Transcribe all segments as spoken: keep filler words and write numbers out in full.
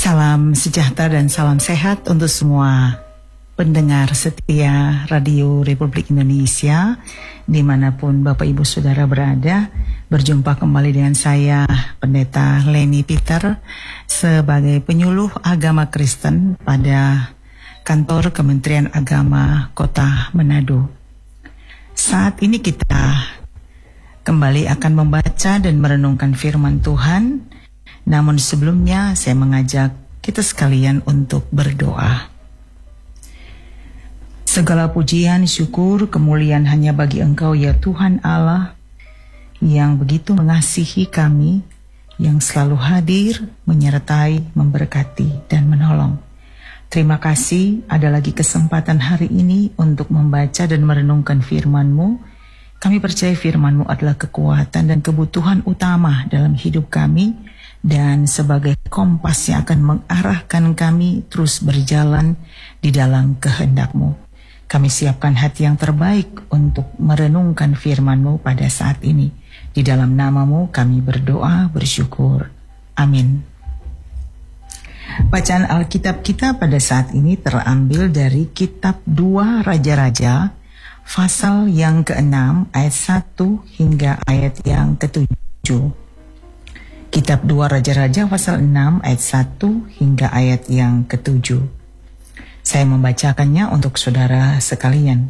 Salam sejahtera dan salam sehat untuk semua pendengar setia Radio Republik Indonesia dimanapun Bapak Ibu Saudara berada. Berjumpa kembali dengan saya Pendeta Leni Peter sebagai penyuluh agama Kristen pada kantor Kementerian Agama Kota Manado. Saat ini kita kembali akan membaca dan merenungkan firman Tuhan. Namun sebelumnya saya mengajak kita sekalian untuk berdoa. Segala pujian, syukur, kemuliaan hanya bagi Engkau ya Tuhan Allah yang begitu mengasihi kami, yang selalu hadir, menyertai, memberkati, dan menolong. Terima kasih ada lagi kesempatan hari ini untuk membaca dan merenungkan firman-Mu. Kami percaya firman-Mu adalah kekuatan dan kebutuhan utama dalam hidup kami, dan sebagai kompas yang akan mengarahkan kami terus berjalan di dalam kehendak-Mu. Kami siapkan hati yang terbaik untuk merenungkan firman-Mu pada saat ini. Di dalam nama-Mu kami berdoa, bersyukur. Amin. Bacaan Alkitab kita pada saat ini terambil dari kitab dua Raja-Raja, pasal yang keenam ayat satu hingga ayat yang ketujuh. Kitab dua Raja-Raja pasal enam ayat satu hingga ayat yang ketujuh. Saya membacakannya untuk saudara sekalian.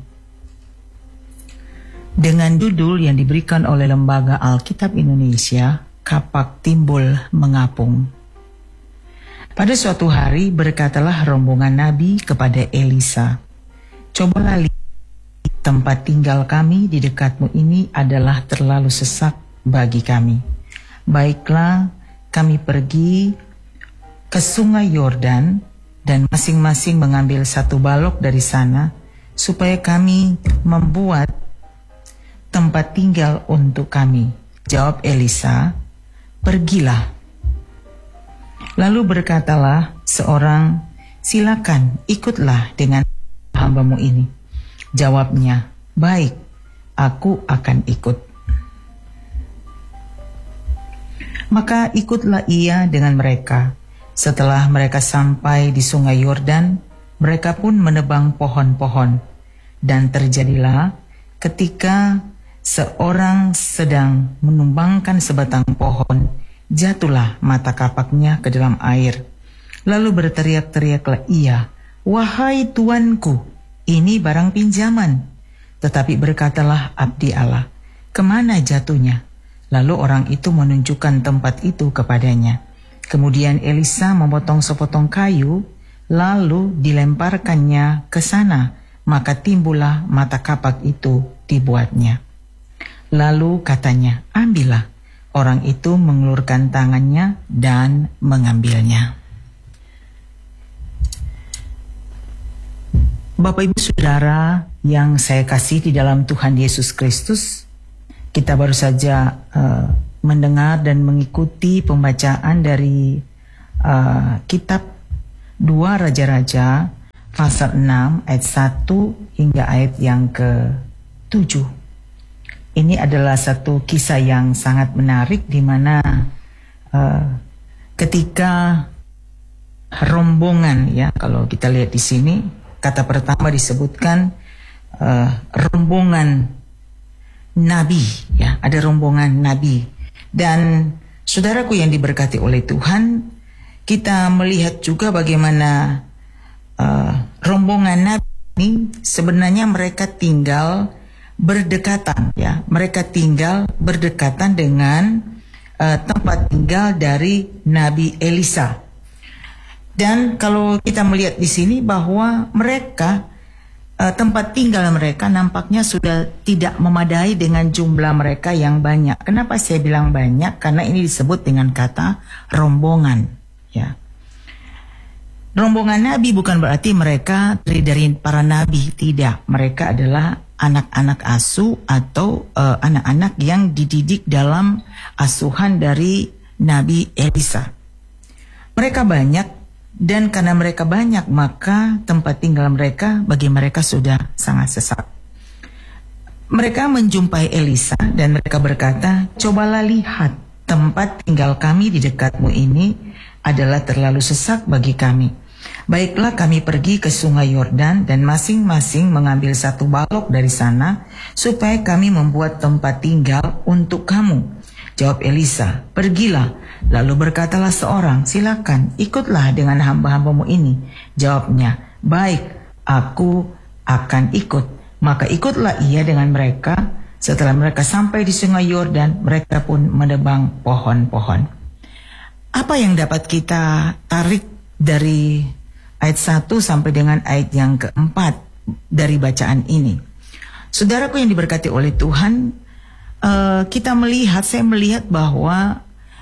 Dengan judul yang diberikan oleh Lembaga Alkitab Indonesia, Kapak Timbul Mengapung. Pada suatu hari berkatalah rombongan Nabi kepada Elisa, "Cobalah lihat, tempat tinggal kami di dekatmu ini adalah terlalu sesak bagi kami. Baiklah, kami pergi ke sungai Yordan dan masing-masing mengambil satu balok dari sana supaya kami membuat tempat tinggal untuk kami." Jawab Elisa, "Pergilah." Lalu berkatalah seorang, "Silakan, ikutlah dengan hambamu ini." Jawabnya, "Baik, aku akan ikut." Maka ikutlah ia dengan mereka. Setelah mereka sampai di sungai Yordan, mereka pun menebang pohon-pohon. Dan terjadilah ketika seorang sedang menumbangkan sebatang pohon, jatuhlah mata kapaknya ke dalam air. Lalu berteriak-teriaklah ia, "Wahai tuanku, ini barang pinjaman." Tetapi berkatalah abdi Allah, "Kemana jatuhnya?" Lalu orang itu menunjukkan tempat itu kepadanya. Kemudian Elisa memotong sepotong kayu, lalu dilemparkannya ke sana, maka timbullah mata kapak itu dibuatnya. Lalu katanya, "Ambillah." Orang itu mengulurkan tangannya dan mengambilnya. Bapak Ibu Saudara yang saya kasih di dalam Tuhan Yesus Kristus, kita baru saja uh, mendengar dan mengikuti pembacaan dari uh, kitab dua Raja-Raja pasal enam ayat satu hingga ayat yang ketujuh. Ini adalah satu kisah yang sangat menarik di mana uh, ketika rombongan, ya, kalau kita lihat di sini kata pertama disebutkan uh, rombongan Nabi, ya, ada rombongan Nabi. Dan saudaraku yang diberkati oleh Tuhan, kita melihat juga bagaimana uh, rombongan Nabi ini sebenarnya mereka tinggal berdekatan, ya, mereka tinggal berdekatan dengan uh, tempat tinggal dari Nabi Elisa. Dan kalau kita melihat di sini bahwa mereka Uh, tempat tinggal mereka nampaknya sudah tidak memadai dengan jumlah mereka yang banyak. Kenapa saya bilang banyak? Karena ini disebut dengan kata rombongan, ya. Rombongan Nabi bukan berarti mereka terdiri dari para nabi, tidak. Mereka adalah anak-anak asuh atau uh, anak-anak yang dididik dalam asuhan dari Nabi Elisa. Mereka banyak. Dan karena mereka banyak, maka tempat tinggal mereka bagi mereka sudah sangat sesak. Mereka menjumpai Elisa dan mereka berkata, "Cobalah lihat, tempat tinggal kami di dekatmu ini adalah terlalu sesak bagi kami. Baiklah kami pergi ke sungai Yordan dan masing-masing mengambil satu balok dari sana supaya kami membuat tempat tinggal untuk kamu. Jawab Elisa, pergilah. Lalu berkatalah seorang, silakan ikutlah dengan hamba-hambamu ini. Jawabnya, baik, aku akan ikut. Maka ikutlah ia dengan mereka. Setelah mereka sampai di sungai Yordan, mereka pun menebang pohon-pohon. Apa yang dapat kita tarik dari ayat satu sampai dengan ayat yang keempat dari bacaan ini? Saudaraku yang diberkati oleh Tuhan, uh, kita melihat, saya melihat bahwa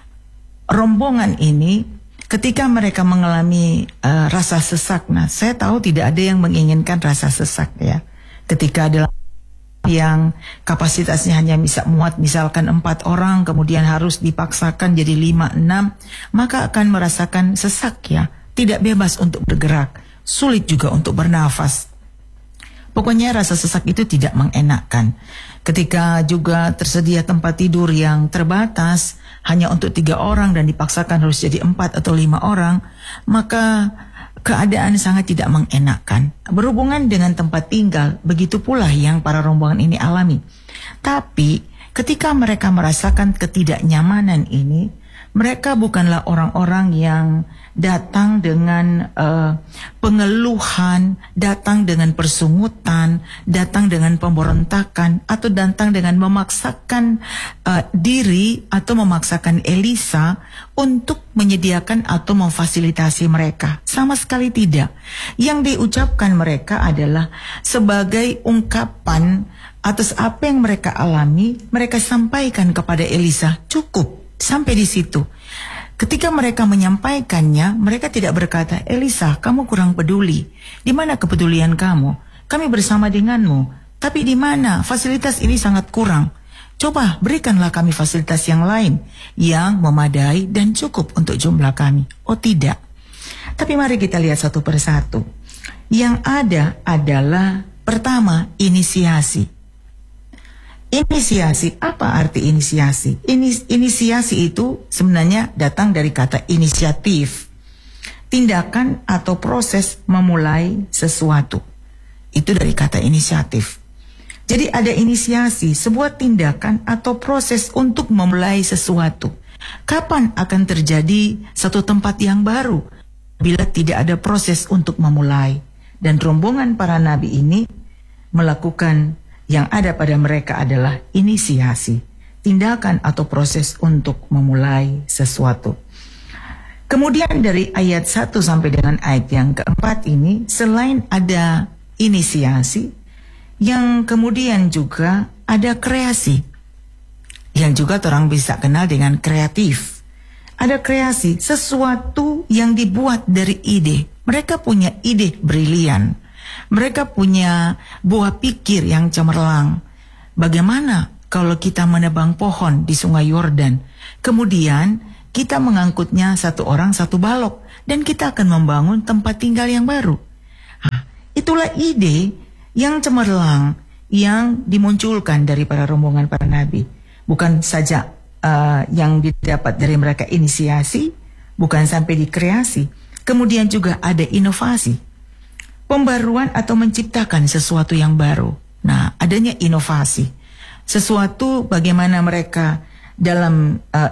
rombongan ini ketika mereka mengalami uh, rasa sesak, nah saya tahu tidak ada yang menginginkan rasa sesak ya. Ketika ada yang kapasitasnya hanya bisa muat misalkan empat orang, kemudian harus dipaksakan jadi lima, enam, maka akan merasakan sesak ya. Tidak bebas untuk bergerak, sulit juga untuk bernafas. Pokoknya rasa sesak itu tidak mengenakkan. Ketika juga tersedia tempat tidur yang terbatas, hanya untuk tiga orang dan dipaksakan harus jadi empat atau lima orang, maka keadaan sangat tidak mengenakkan. Berhubungan dengan tempat tinggal, begitu pula yang para rombongan ini alami. Tapi ketika mereka merasakan ketidaknyamanan ini, mereka bukanlah orang-orang yang datang dengan uh, pengeluhan, datang dengan persungutan, datang dengan pemberontakan, atau datang dengan memaksakan uh, diri atau memaksakan Elisa untuk menyediakan atau memfasilitasi mereka. Sama sekali tidak. Yang diucapkan mereka adalah sebagai ungkapan atas apa yang mereka alami, mereka sampaikan kepada Elisa. Cukup. Sampai di situ. Ketika mereka menyampaikannya, mereka tidak berkata, Elisa, kamu kurang peduli. Di mana kepedulian kamu? Kami bersama denganmu. Tapi di mana? Fasilitas ini sangat kurang. Coba berikanlah kami fasilitas yang lain yang memadai dan cukup untuk jumlah kami. Oh tidak. Tapi mari kita lihat satu persatu. Yang ada adalah pertama, inisiasi. Inisiasi, apa arti inisiasi? Inis, inisiasi itu sebenarnya datang dari kata inisiatif. Tindakan atau proses memulai sesuatu. Itu dari kata inisiatif. Jadi ada inisiasi, sebuah tindakan atau proses untuk memulai sesuatu. Kapan akan terjadi satu tempat yang baru? Bila tidak ada proses untuk memulai. Dan rombongan para nabi ini melakukan yang ada pada mereka adalah inisiasi, tindakan atau proses untuk memulai sesuatu. Kemudian dari ayat satu sampai dengan ayat yang keempat ini, selain ada inisiasi, yang kemudian juga ada kreasi, yang juga orang bisa kenal dengan kreatif. Ada kreasi, sesuatu yang dibuat dari ide. Mereka punya ide brilian. Mereka punya buah pikir yang cemerlang. Bagaimana kalau kita menebang pohon di sungai Yordan, kemudian kita mengangkutnya satu orang satu balok, dan kita akan membangun tempat tinggal yang baru. Nah, itulah ide yang cemerlang yang dimunculkan dari para rombongan para nabi. Bukan saja uh, yang didapat dari mereka inisiasi, bukan sampai di kreasi, kemudian juga ada inovasi. Pembaruan atau menciptakan sesuatu yang baru. Nah, adanya inovasi. Sesuatu bagaimana mereka dalam uh,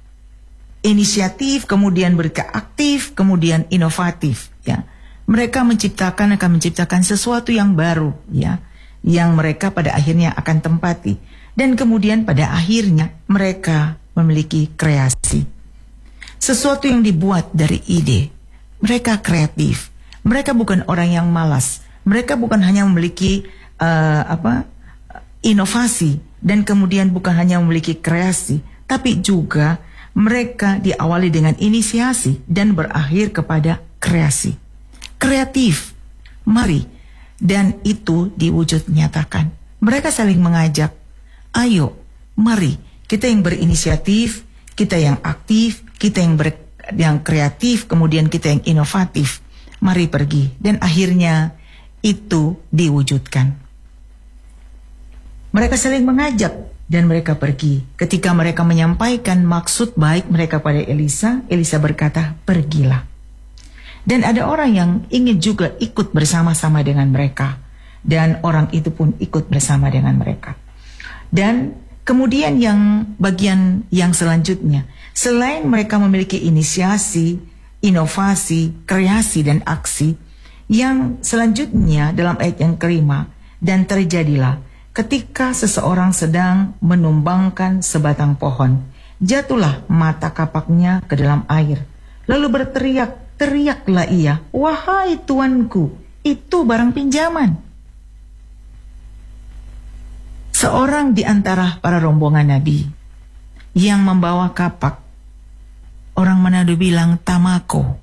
inisiatif, kemudian mereka aktif, kemudian inovatif. Ya, mereka menciptakan akan menciptakan sesuatu yang baru, ya, yang mereka pada akhirnya akan tempati. Dan kemudian pada akhirnya mereka memiliki kreasi. Sesuatu yang dibuat dari ide. Mereka kreatif. Mereka bukan orang yang malas. Mereka bukan hanya memiliki uh, apa inovasi dan kemudian bukan hanya memiliki kreasi, tapi juga mereka diawali dengan inisiasi dan berakhir kepada kreasi. Kreatif. Mari, dan itu diwujud nyatakan. Mereka saling mengajak. Ayo, mari kita yang berinisiatif, kita yang aktif, kita yang ber, yang kreatif, kemudian kita yang inovatif. Mari pergi, dan akhirnya itu diwujudkan. Mereka saling mengajak, Dan mereka pergi. Ketika mereka menyampaikan maksud baik mereka pada Elisa, Elisa berkata, pergilah. Dan ada orang yang ingin juga ikut bersama-sama dengan mereka. Dan orang itu pun ikut bersama dengan mereka. Dan kemudian yang bagian yang selanjutnya, selain mereka memiliki inisiasi, inovasi, kreasi, dan aksi, yang selanjutnya dalam ayat yang kelima, dan terjadilah ketika seseorang sedang menumbangkan sebatang pohon, jatuhlah mata kapaknya ke dalam air. Lalu berteriak, teriaklah ia, wahai tuanku, itu barang pinjaman. Seorang di antara para rombongan Nabi yang membawa kapak, orang Manado bilang tamako.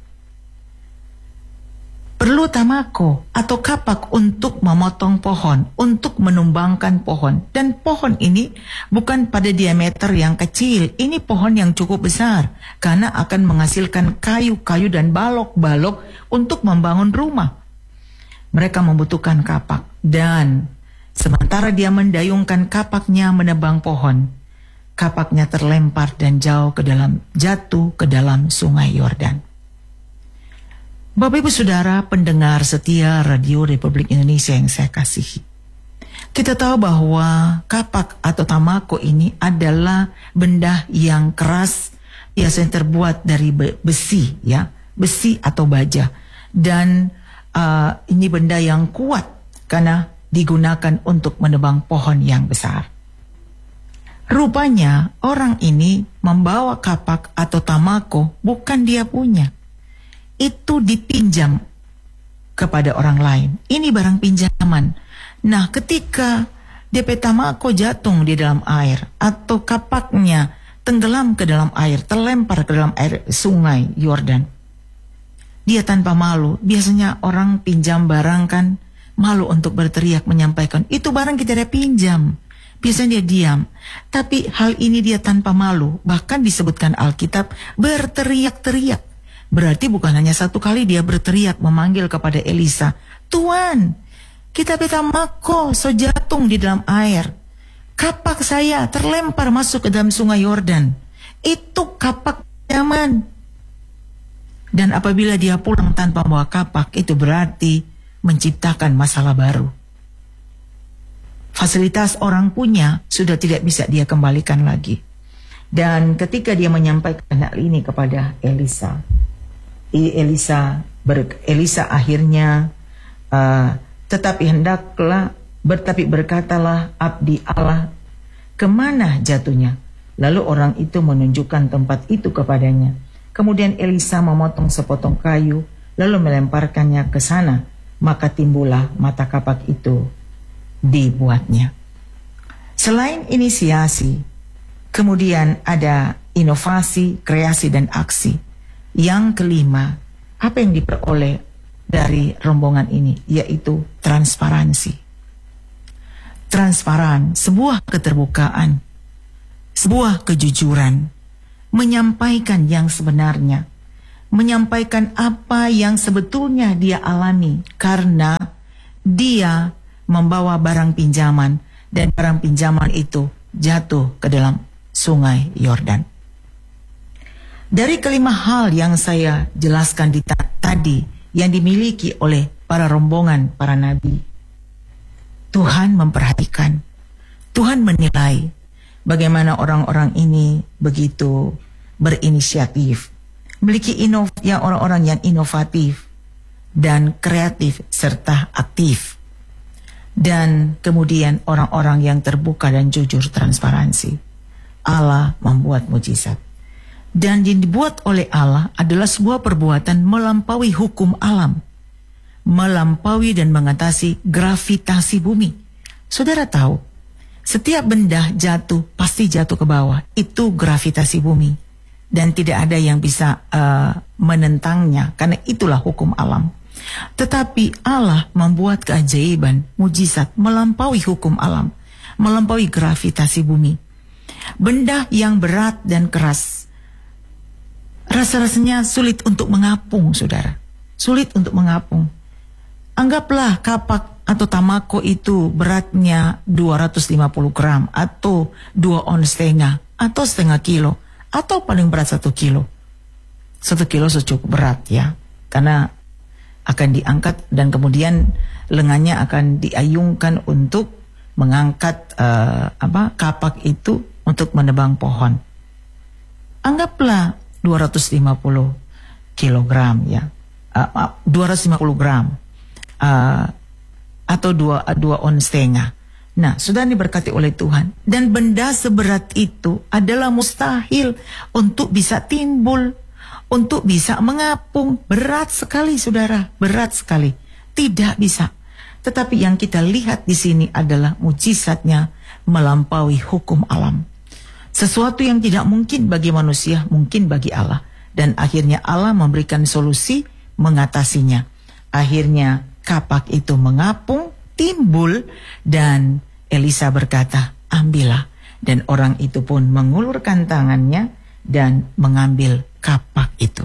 Perlu tamako atau kapak untuk memotong pohon, untuk menumbangkan pohon. Dan pohon ini bukan pada diameter yang kecil, ini pohon yang cukup besar. Karena akan menghasilkan kayu-kayu dan balok-balok untuk membangun rumah. Mereka membutuhkan kapak. Dan sementara dia mendayungkan kapaknya menebang pohon, kapaknya terlempar dan jauh ke dalam, jatuh ke dalam sungai Yordan. Bapak Ibu Saudara pendengar setia Radio Republik Indonesia yang saya kasihi, kita tahu bahwa kapak atau tamako ini adalah benda yang keras, biasanya terbuat dari besi, ya, besi atau baja, dan uh, ini benda yang kuat karena digunakan untuk menebang pohon yang besar. Rupanya orang ini membawa kapak atau tamako bukan dia punya. Itu dipinjam kepada orang lain. Ini barang pinjaman. Nah, ketika D P tamako jatuh di dalam air atau kapaknya tenggelam ke dalam air, terlempar ke dalam air sungai Yordan, dia tanpa malu. Biasanya orang pinjam barang kan malu untuk berteriak menyampaikan, itu barang kita ada pinjam. Biasanya dia diam. Tapi hal ini dia tanpa malu. Bahkan disebutkan Alkitab berteriak-teriak. Berarti bukan hanya satu kali dia berteriak memanggil kepada Elisa, Tuan, kita tamako so jatuh di dalam air. Kapak saya terlempar masuk ke dalam sungai Yordan. Itu kapak pinjaman. Dan apabila dia pulang tanpa membawa kapak, itu berarti menciptakan masalah baru. Fasilitas orang punya sudah tidak bisa dia kembalikan lagi. Dan ketika dia menyampaikan hal ini kepada Elisa, Elisa, ber, Elisa akhirnya uh, tetapi hendaklah bertapi berkatalah abdi Allah, kemana jatuhnya? Lalu orang itu menunjukkan tempat itu kepadanya. Kemudian Elisa memotong sepotong kayu lalu melemparkannya ke sana, maka timbullah mata kapak itu dibuatnya. Selain inisiasi, kemudian ada inovasi, kreasi, dan aksi. Yang kelima, apa yang diperoleh dari rombongan ini, yaitu transparansi. Transparan, sebuah keterbukaan, sebuah kejujuran, menyampaikan yang sebenarnya, menyampaikan apa yang sebetulnya dia alami karena dia membawa barang pinjaman dan barang pinjaman itu jatuh ke dalam sungai Yordan. Dari kelima hal yang saya jelaskan di tadi yang dimiliki oleh para rombongan para nabi, Tuhan memperhatikan, Tuhan menilai bagaimana orang-orang ini begitu berinisiatif, memiliki inov yang orang-orang yang inovatif dan kreatif serta aktif, dan kemudian orang-orang yang terbuka dan jujur, transparansi. Allah membuat mujizat. Dan yang dibuat oleh Allah adalah sebuah perbuatan melampaui hukum alam, melampaui dan mengatasi gravitasi bumi. Saudara tahu, setiap benda jatuh pasti jatuh ke bawah. Itu gravitasi bumi. Dan tidak ada yang bisa uh, menentangnya, karena itulah hukum alam. Tetapi Allah membuat keajaiban, mujizat, melampaui hukum alam, melampaui gravitasi bumi. Benda yang berat dan keras, rasa-rasanya sulit untuk mengapung, saudara. Sulit untuk mengapung. Anggaplah kapak atau tamako itu beratnya dua ratus lima puluh gram atau dua on setengah atau setengah kilo atau paling berat satu kilo. Satu kilo cukup berat ya, karena akan diangkat dan kemudian lengannya akan diayungkan untuk mengangkat uh, apa kapak itu untuk menebang pohon. Anggaplah dua ratus lima puluh kilogram ya, uh, dua ratus lima puluh gram uh, atau dua dua on setengah. Nah, sudah diberkati oleh Tuhan, dan benda seberat itu adalah mustahil untuk bisa timbul, untuk bisa mengapung. Berat sekali, saudara, berat sekali, tidak bisa. Tetapi yang kita lihat di sini adalah mujizatnya melampaui hukum alam. Sesuatu yang tidak mungkin bagi manusia, mungkin bagi Allah. Dan akhirnya Allah memberikan solusi mengatasinya. Akhirnya kapak itu mengapung, timbul, dan Elisa berkata, ambillah. Dan orang itu pun mengulurkan tangannya dan mengambil kapak itu.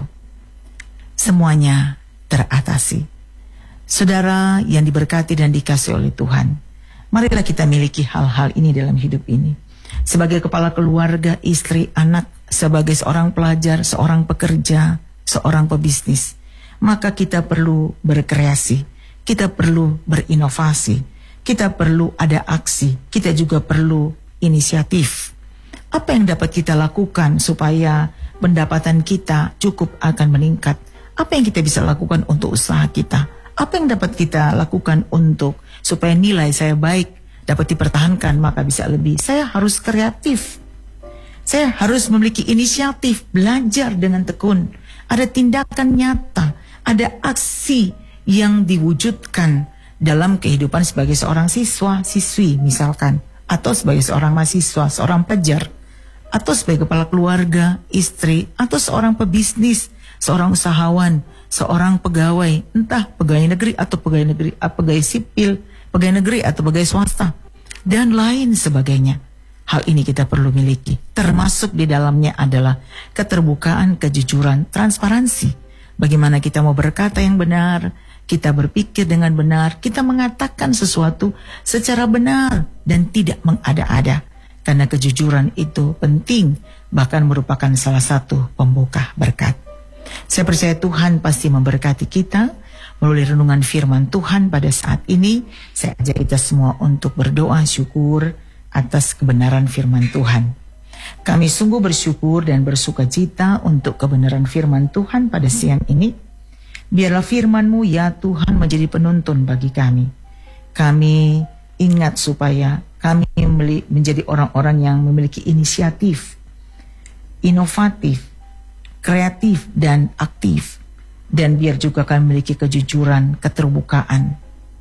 Semuanya teratasi. Saudara yang diberkati dan dikasihi oleh Tuhan, marilah kita miliki hal-hal ini dalam hidup ini. Sebagai kepala keluarga, istri, anak, sebagai seorang pelajar, seorang pekerja, seorang pebisnis, maka kita perlu berkreasi, kita perlu berinovasi, kita perlu ada aksi, kita juga perlu inisiatif. Apa yang dapat kita lakukan supaya pendapatan kita cukup akan meningkat? Apa yang kita bisa lakukan untuk usaha kita? Apa yang dapat kita lakukan untuk supaya nilai saya baik dapat dipertahankan, maka bisa lebih? Saya harus kreatif. Saya harus memiliki inisiatif, belajar dengan tekun. Ada tindakan nyata, ada aksi yang diwujudkan dalam kehidupan sebagai seorang siswa, siswi misalkan, atau sebagai seorang mahasiswa, seorang pelajar, atau sebagai kepala keluarga, istri, atau seorang pebisnis, seorang usahawan, seorang pegawai, entah pegawai negeri atau pegawai negeri, pegawai sipil, pegawai negeri atau pegawai swasta, dan lain sebagainya. Hal ini kita perlu miliki. Termasuk di dalamnya adalah keterbukaan, kejujuran, transparansi. Bagaimana kita mau berkata yang benar, kita berpikir dengan benar, kita mengatakan sesuatu secara benar dan tidak mengada-ada. Karena kejujuran itu penting, bahkan merupakan salah satu pembuka berkat. Saya percaya Tuhan pasti memberkati kita melalui renungan firman Tuhan pada saat ini. Saya ajak kita semua untuk berdoa syukur atas kebenaran firman Tuhan. Kami sungguh bersyukur dan bersuka cita untuk kebenaran firman Tuhan pada siang ini. Biarlah firman-Mu ya Tuhan menjadi penuntun bagi kami. Kami ingat supaya kami menjadi orang-orang yang memiliki inisiatif, inovatif, kreatif dan aktif, dan biar juga kami memiliki kejujuran, keterbukaan,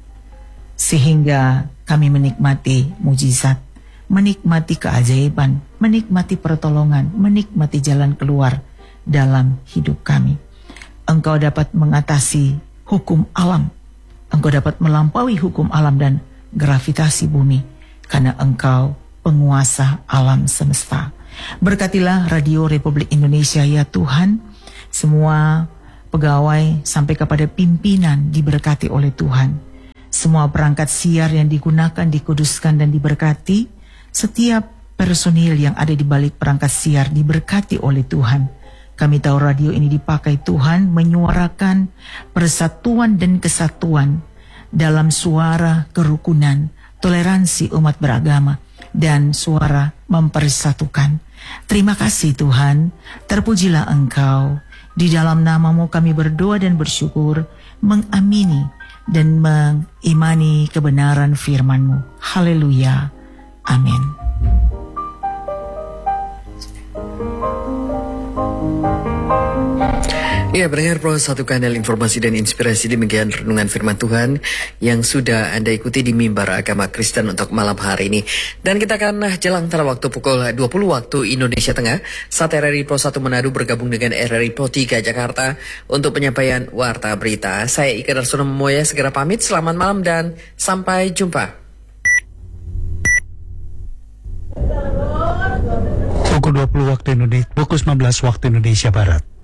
sehingga kami menikmati mujizat, menikmati keajaiban, menikmati pertolongan, menikmati jalan keluar dalam hidup kami. Engkau dapat mengatasi hukum alam, Engkau dapat melampaui hukum alam dan gravitasi bumi, karena Engkau penguasa alam semesta. Berkatilah Radio Republik Indonesia ya Tuhan. Semua pegawai sampai kepada pimpinan diberkati oleh Tuhan. Semua perangkat siar yang digunakan dikuduskan dan diberkati. Setiap personil yang ada di balik perangkat siar diberkati oleh Tuhan. Kami tahu radio ini dipakai Tuhan menyuarakan persatuan dan kesatuan dalam suara kerukunan, toleransi umat beragama, dan suara mempersatukan. Terima kasih Tuhan, terpujilah Engkau. Di dalam nama-Mu kami berdoa dan bersyukur, mengamini dan mengimani kebenaran firman-Mu. Haleluya. Amin. Ya, pendengar Pro satu Kanal Informasi dan Inspirasi, demikian renungan firman Tuhan yang sudah Anda ikuti di Mimbar Agama Kristen untuk malam hari ini. Dan kita akan jelang antara waktu pukul dua puluh waktu Indonesia Tengah saat R R I Pro satu Manado bergabung dengan R R I Pro tiga Jakarta untuk penyampaian Warta Berita. Saya Ika Darsono Memoya segera pamit, selamat malam dan sampai jumpa. Pukul dua puluh waktu Indonesia, pukul sembilan belas waktu Indonesia Barat.